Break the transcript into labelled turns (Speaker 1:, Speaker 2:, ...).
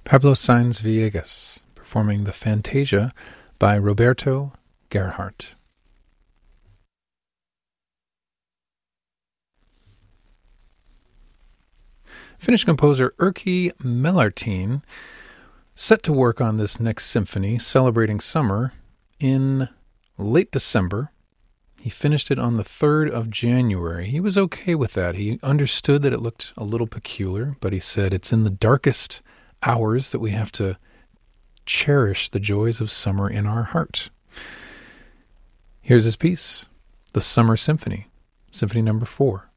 Speaker 1: Pablo Sainz Villegas, performing the Fantasia by Roberto Gerhardt. Finnish composer Erkki Melartin set to work on this next symphony, celebrating summer, in late December. He finished it on the 3rd of January. He was okay with that. He understood that it looked a little peculiar, but he said it's in the darkest hours that we have to cherish the joys of summer in our heart. Here's his piece, the Summer Symphony, Symphony number 4.